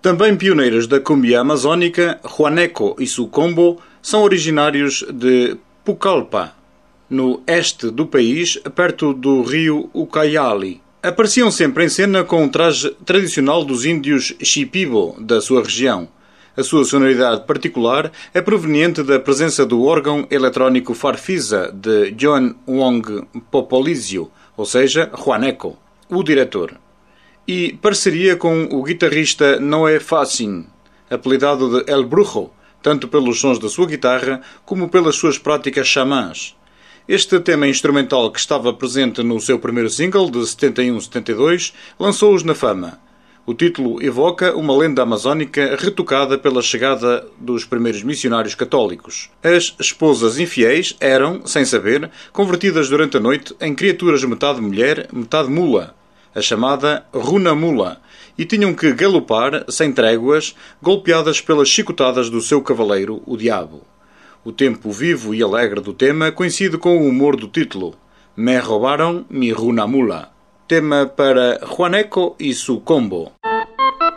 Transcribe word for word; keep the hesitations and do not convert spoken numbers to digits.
Também pioneiros da cumbia amazónica, Juaneco e su combo são originários de Pucallpa, no este do país, perto do rio Ucayali. Apareciam sempre em cena com o traje tradicional dos índios Shipibo da sua região. A sua sonoridade particular é proveniente da presença do órgão eletrónico Farfisa de Joan Wong Popolizio, ou seja, Juaneco, o diretor, e parceria com o guitarrista Noé Fachin, apelidado de El Brujo, tanto pelos sons da sua guitarra como pelas suas práticas xamãs. Este tema instrumental, que estava presente no seu primeiro single de setenta e um a setenta e dois, lançou-os na fama. O título evoca uma lenda amazónica retocada pela chegada dos primeiros missionários católicos. As esposas infiéis eram, sem saber, convertidas durante a noite em criaturas metade mulher, metade mula, a chamada runamula, e tinham que galopar, sem tréguas, golpeadas pelas chicotadas do seu cavaleiro, o diabo. O tempo vivo e alegre do tema coincide com o humor do título, Me roubaram mi runamula, tema para Juaneco e su combo.